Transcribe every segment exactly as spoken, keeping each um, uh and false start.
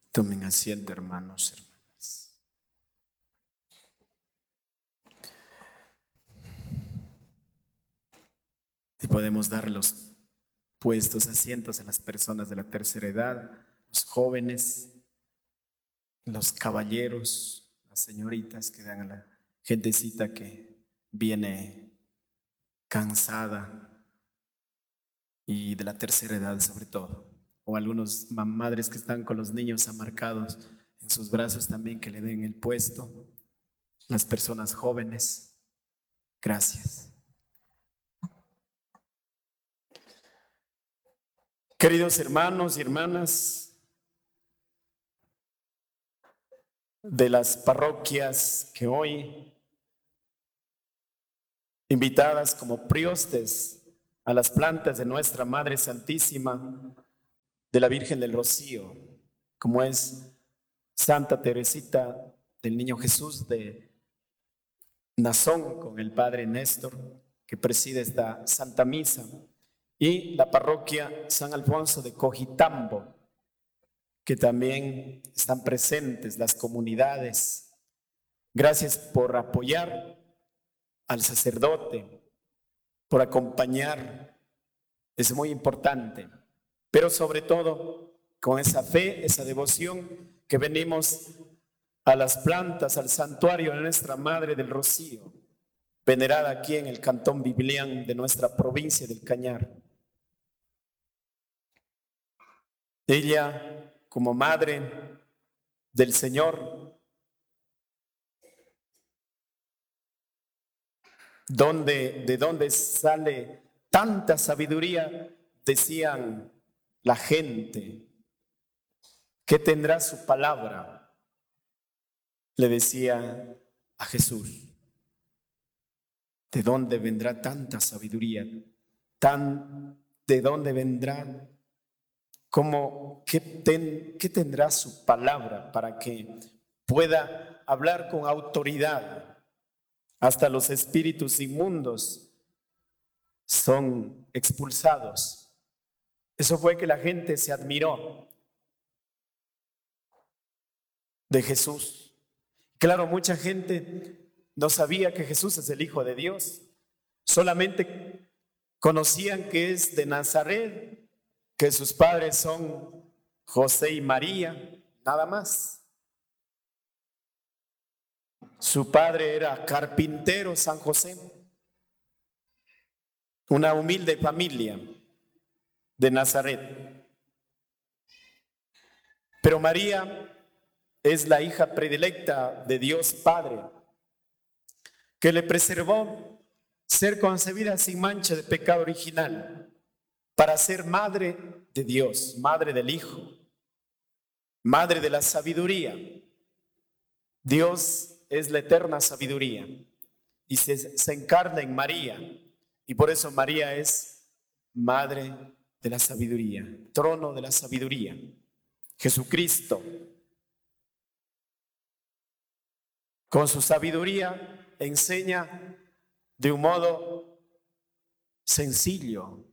Tomen asiento, hermanos, hermanas. Y podemos dar los puestos asientos a las personas de la tercera edad, los jóvenes, los caballeros, las señoritas que dan a la gentecita que viene cansada y de la tercera edad sobre todo, o algunos madres que están con los niños amarcados en sus brazos también, que le den el puesto, las personas jóvenes. Gracias. Queridos hermanos y hermanas de las parroquias que hoy, invitadas como priostes a las plantas de nuestra Madre Santísima de la Virgen del Rocío, como es Santa Teresita del Niño Jesús de Nazón, con el Padre Néstor, que preside esta Santa Misa, y la parroquia San Alfonso de Cojitambo, que también están presentes las comunidades. Gracias por apoyar al sacerdote, por acompañar, es muy importante, pero sobre todo con esa fe, esa devoción que venimos a las plantas, al santuario de nuestra Madre del Rocío, venerada aquí en el Cantón Biblián de nuestra provincia del Cañar. Ella, como Madre del Señor, donde, de donde sale tanta sabiduría, decían la gente, ¿qué tendrá su palabra? Le decía a Jesús, ¿de dónde vendrá tanta sabiduría? Tan, ¿de dónde vendrá? ¿Cómo, qué, ten, ¿Qué tendrá su palabra para que pueda hablar con autoridad? Hasta los espíritus inmundos son expulsados. Eso fue que la gente se admiró de Jesús. Claro, mucha gente no sabía que Jesús es el Hijo de Dios. Solamente conocían que es de Nazaret, que sus padres son José y María, nada más. Su padre era carpintero, San José, una humilde familia de Nazaret. Pero María es la hija predilecta de Dios Padre, que le preservó ser concebida sin mancha de pecado original, para ser madre de Dios, madre del Hijo, madre de la sabiduría. Dios es la eterna sabiduría y se, se encarna en María, y por eso María es madre de la sabiduría, trono de la sabiduría. Jesucristo, con su sabiduría, enseña de un modo sencillo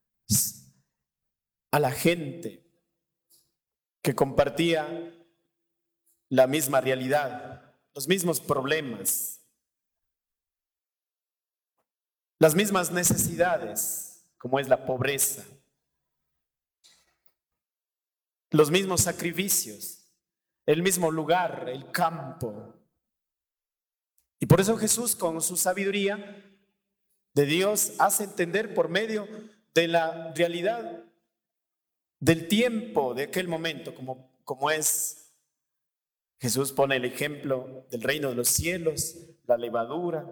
a la gente que compartía la misma realidad, los mismos problemas, las mismas necesidades, como es la pobreza, los mismos sacrificios, el mismo lugar, el campo. Y por eso Jesús, con su sabiduría de Dios, hace entender por medio de la realidad del tiempo de aquel momento, como, como es, Jesús pone el ejemplo del reino de los cielos, la levadura,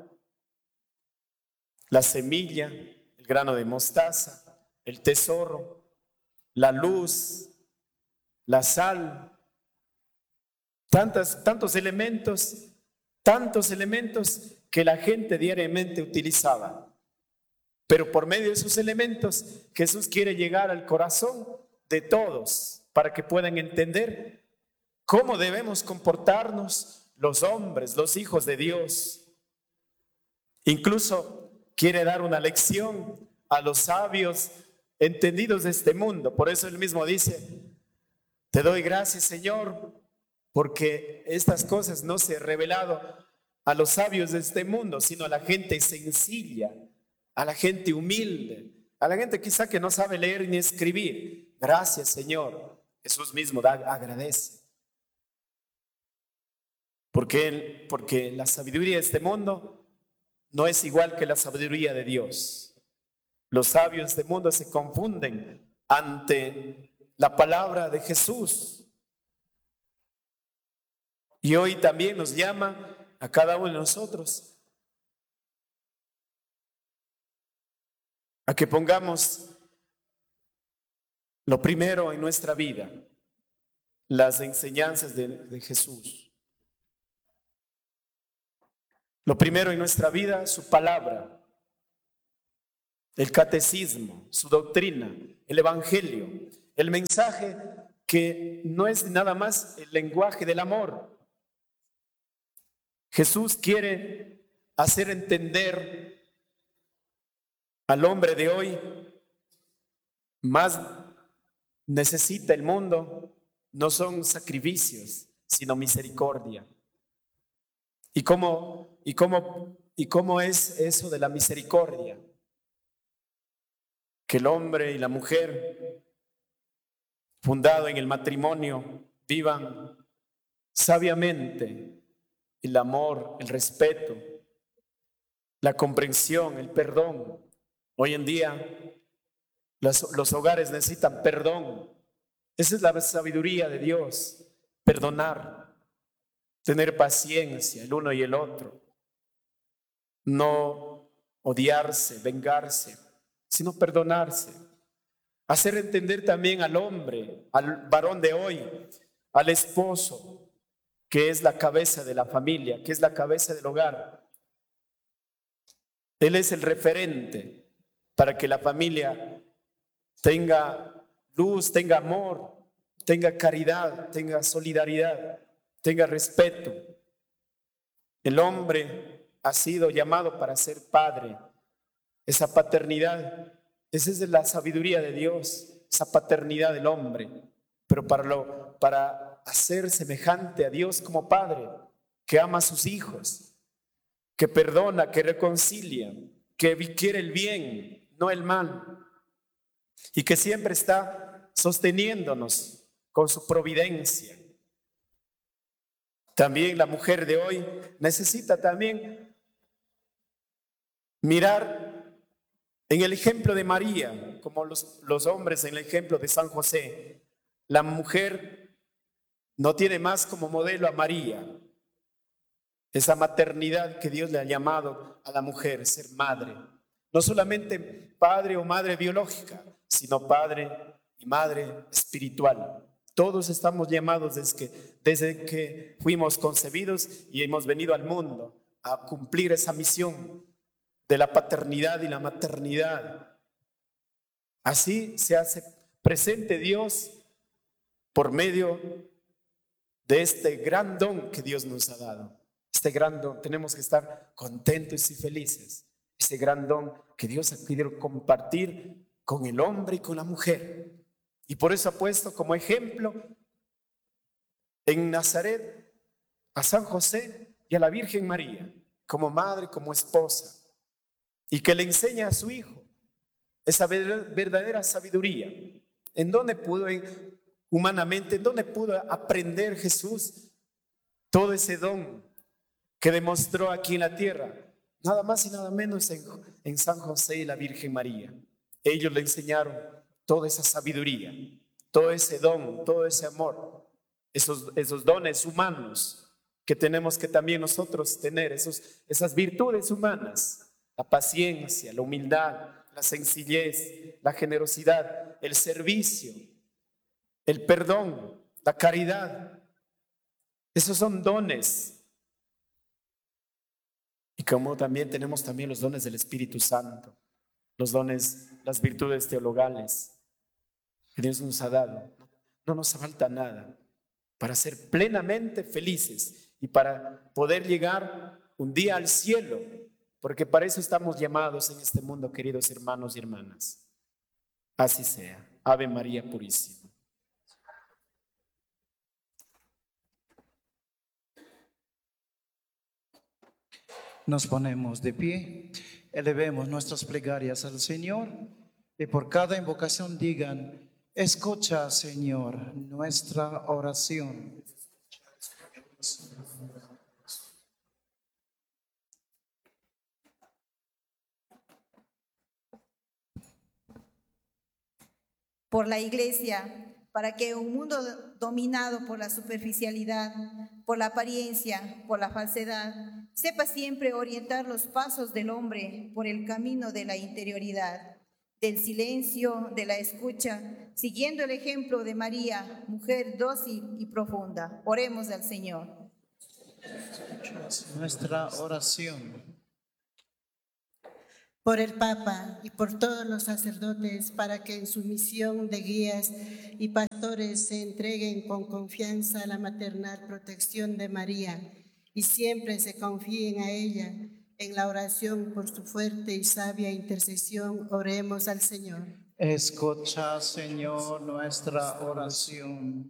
la semilla, el grano de mostaza, el tesoro, la luz, la sal, tantos, tantos elementos, tantos elementos que la gente diariamente utilizaba. Pero por medio de esos elementos, Jesús quiere llegar al corazón de todos para que puedan entender cómo debemos comportarnos los hombres, los hijos de Dios. Incluso quiere dar una lección a los sabios entendidos de este mundo. Por eso él mismo dice, Te doy gracias, Señor, porque estas cosas no se han revelado a los sabios de este mundo, sino a la gente sencilla, a la gente humilde, a la gente quizá que no sabe leer ni escribir. Gracias, Señor. Jesús mismo da, agradece. Porque, él, porque la sabiduría de este mundo no es igual que la sabiduría de Dios. Los sabios de este mundo se confunden ante la palabra de Jesús. Y hoy también nos llama a cada uno de nosotros a que pongamos lo primero en nuestra vida, las enseñanzas de, de Jesús. Lo primero en nuestra vida, su palabra, el catecismo, su doctrina, el evangelio, el mensaje que no es nada más el lenguaje del amor. Jesús quiere hacer entender al hombre de hoy, más necesita el mundo, no son sacrificios, sino misericordia. ¿Y cómo, y cómo, y cómo es eso de la misericordia? Que el hombre y la mujer, fundado en el matrimonio, vivan sabiamente el amor, el respeto, la comprensión, el perdón. Hoy en día los, los hogares necesitan perdón. Esa es la sabiduría de Dios, perdonar, tener paciencia el uno y el otro, no odiarse, vengarse, sino perdonarse. Hacer entender también al hombre, al varón de hoy, al esposo, que es la cabeza de la familia, que es la cabeza del hogar. Él es el referente para que la familia tenga luz, tenga amor, tenga caridad, tenga solidaridad, tenga respeto. El hombre ha sido llamado para ser padre. Esa paternidad, esa es la sabiduría de Dios, esa paternidad del hombre, pero para, lo, para hacer semejante a Dios como padre, que ama a sus hijos, que perdona, que reconcilia, que quiere el bien, no el mal, y que siempre está sosteniéndonos con su providencia. También la mujer de hoy necesita también mirar en el ejemplo de María, como los, los hombres en el ejemplo de San José. La mujer no tiene más como modelo a María, esa maternidad que Dios le ha llamado a la mujer, ser madre. No solamente padre o madre biológica, sino padre y madre espiritual. Todos estamos llamados desde que, desde que fuimos concebidos y hemos venido al mundo a cumplir esa misión de la paternidad y la maternidad. Así se hace presente Dios por medio de este gran don que Dios nos ha dado. Este gran don, tenemos que estar contentos y felices. Este gran don que Dios ha querido compartir con el hombre y con la mujer. Y por eso ha puesto como ejemplo en Nazaret a San José y a la Virgen María, como madre, como esposa, y que le enseña a su hijo esa verdadera sabiduría. ¿En dónde pudo, humanamente, en dónde pudo aprender Jesús todo ese don que demostró aquí en la tierra? Nada más y nada menos en, en San José y la Virgen María. Ellos le enseñaron toda esa sabiduría, todo ese don, todo ese amor, esos, esos dones humanos que tenemos que también nosotros tener, esos, esas virtudes humanas. La paciencia, la humildad, la sencillez, la generosidad, el servicio, el perdón, la caridad. Esos son dones. Y como también tenemos también los dones del Espíritu Santo, los dones, las virtudes teologales que Dios nos ha dado. No nos falta nada para ser plenamente felices y para poder llegar un día al cielo. Porque para eso estamos llamados en este mundo, queridos hermanos y hermanas. Así sea. Ave María Purísima. Nos ponemos de pie, elevemos nuestras plegarias al Señor y por cada invocación digan: escucha, Señor, nuestra oración. Por la Iglesia, para que un mundo dominado por la superficialidad, por la apariencia, por la falsedad, sepa siempre orientar los pasos del hombre por el camino de la interioridad, del silencio, de la escucha, siguiendo el ejemplo de María, mujer dócil y profunda. Oremos al Señor. Nuestra oración. Por el Papa y por todos los sacerdotes, para que en su misión de guías y pastores se entreguen con confianza a la maternal protección de María y siempre se confíen a ella. En la oración por su fuerte y sabia intercesión, oremos al Señor. Escucha, Señor, nuestra oración.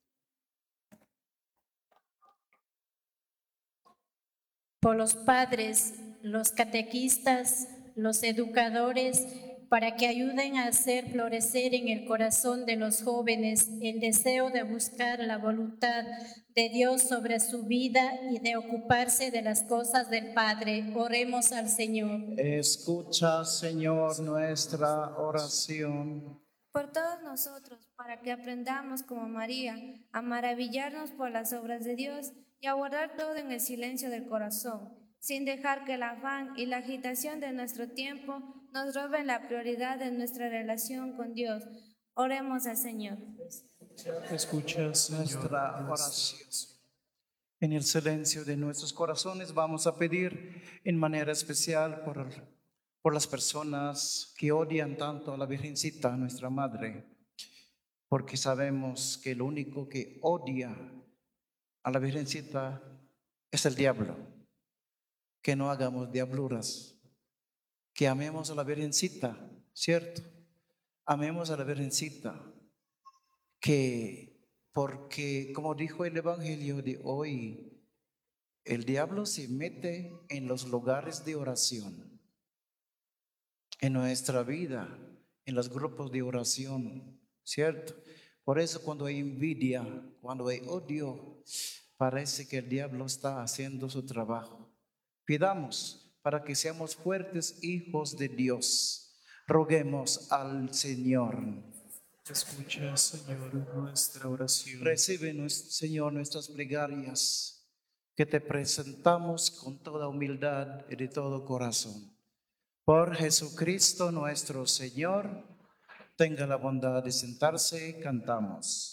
Por los padres, los catequistas, los educadores, para que ayuden a hacer florecer en el corazón de los jóvenes el deseo de buscar la voluntad de Dios sobre su vida y de ocuparse de las cosas del Padre. Oremos al Señor. Escucha, Señor, nuestra oración. Por todos nosotros, para que aprendamos como María a maravillarnos por las obras de Dios y a guardar todo en el silencio del corazón, sin dejar que el afán y la agitación de nuestro tiempo nos roben la prioridad de nuestra relación con Dios. Oremos al Señor. Escucha, nuestra oración. En el silencio de nuestros corazones vamos a pedir en manera especial por, por las personas que odian tanto a la Virgencita, nuestra Madre, porque sabemos que el único que odia a la Virgencita es el diablo. Que no hagamos diabluras, que amemos a la Virgencita, ¿cierto? Amemos a la Virgencita, que porque, como dijo el Evangelio de hoy, el diablo se mete en los lugares de oración, en nuestra vida, en los grupos de oración, ¿cierto? Por eso cuando hay envidia, cuando hay odio, parece que el diablo está haciendo su trabajo. Pidamos para que seamos fuertes hijos de Dios. Roguemos al Señor. Escucha, Señor, nuestra oración. Recibe, Señor, nuestras plegarias que te presentamos con toda humildad y de todo corazón. Por Jesucristo nuestro Señor, tenga la bondad de sentarse, cantamos.